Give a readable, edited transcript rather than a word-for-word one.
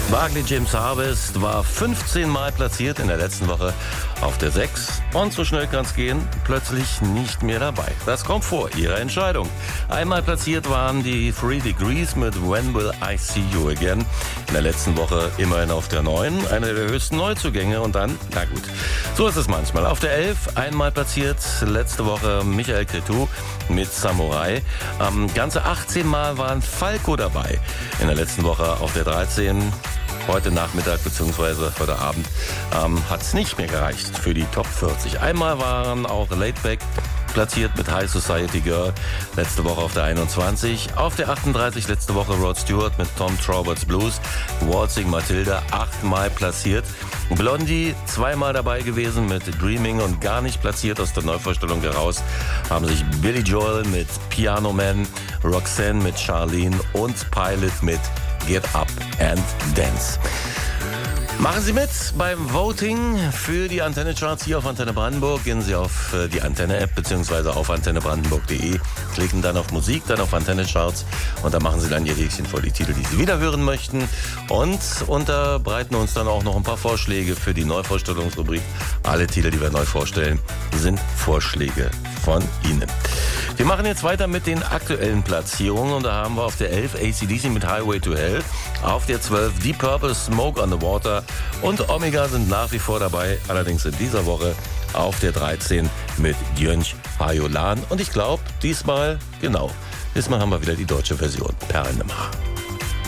Barclay James Harvest war 15 Mal platziert in der letzten Woche auf der 6. Und so schnell kann es gehen, plötzlich nicht mehr dabei. Das kommt vor, Ihre Entscheidung. Einmal platziert waren die 3 Degrees mit When Will I See You Again. In der letzten Woche immerhin auf der 9, eine der höchsten Neuzugänge. Und dann, na gut, so ist es manchmal. Auf der 11 einmal platziert, letzte Woche Michael Cretu mit Samurai. Ganze 18 Mal waren Falco dabei. In der letzten Woche auf der 13. Heute Nachmittag bzw. heute Abend hat es nicht mehr gereicht für die Top 40. Einmal waren auch Laidback platziert mit High Society Girl, letzte Woche auf der 21. Auf der 38 letzte Woche Rod Stewart mit Tom Traubert's Blues. Waltzing Matilda 8-mal platziert. Blondie 2-mal dabei gewesen mit Dreaming und gar nicht platziert aus der Neuvorstellung heraus. Haben sich Billy Joel mit Piano Man, Roxanne mit Charlene und Pilot mit Get Up and Dance. Machen Sie mit beim Voting für die Antenne-Charts hier auf Antenne Brandenburg. Gehen Sie auf die Antenne-App bzw. auf antennebrandenburg.de, klicken dann auf Musik, dann auf Antenne-Charts und da machen Sie dann Ihr Häkchen vor die Titel, die Sie wieder hören möchten und unterbreiten uns dann auch noch ein paar Vorschläge für die Neuvorstellungsrubrik. Alle Titel, die wir neu vorstellen, sind Vorschläge von Ihnen. Wir machen jetzt weiter mit den aktuellen Platzierungen und da haben wir auf der 11 AC/DC mit Highway to Hell, auf der 12 Deep Purple Smoke on the Water und Omega sind nach wie vor dabei, allerdings in dieser Woche auf der 13 mit Jönch Hajolan und ich glaube, diesmal haben wir wieder die deutsche Version, Perlen im Haar.